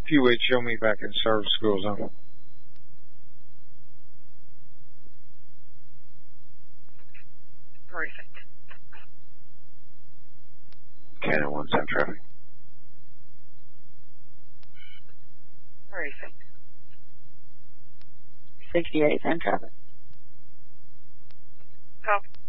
If you would show me back in service school zone. Perfect. Canon 1 Sound traffic. Perfect. 68 Sound traffic. Copy.